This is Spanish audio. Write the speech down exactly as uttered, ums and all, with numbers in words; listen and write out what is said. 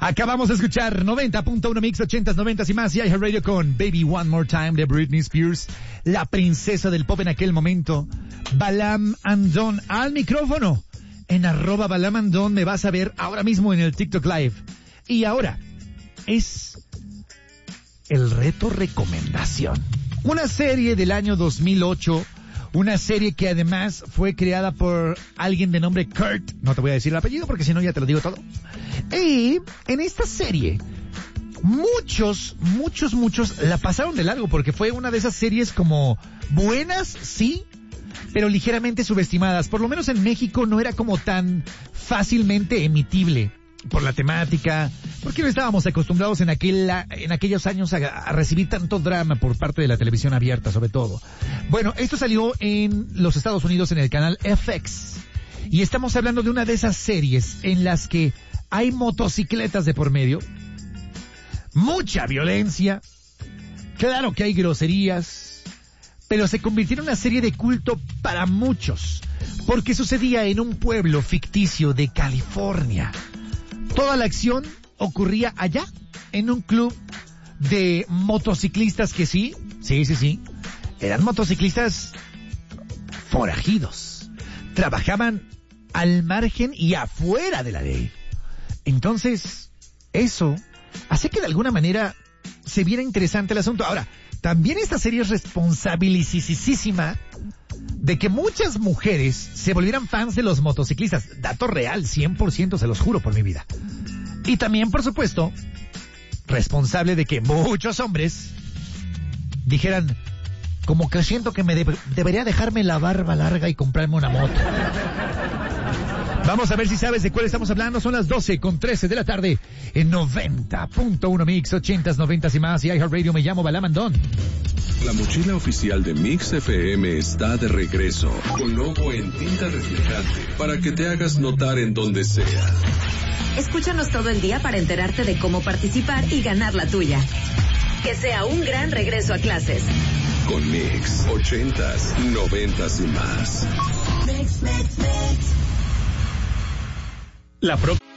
Acabamos de escuchar noventa punto uno Mix, ochentas, noventas y más, y iHeartRadio con Baby One More Time de Britney Spears, la princesa del pop en aquel momento. Balam Andón al micrófono. En arroba Balam Andón me vas a ver ahora mismo en el TikTok Live. Y ahora es el reto recomendación. Una serie del año dos mil ocho, una serie que además fue creada por alguien de nombre Kurt. No te voy a decir el apellido porque si no ya te lo digo todo. Y en esta serie, muchos, muchos, muchos la pasaron de largo porque fue una de esas series como buenas, sí, pero ligeramente subestimadas. Por lo menos en México no era como tan fácilmente emitible por la temática, porque no estábamos acostumbrados en aquel, en aquellos años a, a recibir tanto drama por parte de la televisión abierta, sobre todo. Bueno, esto salió en los Estados Unidos en el canal F X. Y estamos hablando de una de esas series en las que hay motocicletas de por medio, mucha violencia, claro que hay groserías, pero se convirtió en una serie de culto para muchos, porque sucedía en un pueblo ficticio de California. Toda la acción ocurría allá, en un club de motociclistas que sí, sí, sí, sí, eran motociclistas forajidos. Trabajaban al margen y afuera de la ley. Entonces, eso hace que de alguna manera se viera interesante el asunto. Ahora, también esta serie es responsabilisísima de que muchas mujeres se volvieran fans de los motociclistas. Dato real, cien por ciento se los juro por mi vida. Y también, por supuesto, responsable de que muchos hombres dijeran, como que siento que me de- debería dejarme la barba larga y comprarme una moto. Vamos a ver si sabes de cuál estamos hablando. Son las doce con trece de la tarde en noventa punto uno Mix, ochentas, noventas y más. Y iHeartRadio, me llamo Balam Andón. La mochila oficial de Mix F M está de regreso, con logo en tinta reflejante, para que te hagas notar en donde sea. Escúchanos todo el día para enterarte de cómo participar y ganar la tuya. Que sea un gran regreso a clases. Con Mix, ochentas, noventas y más. La pro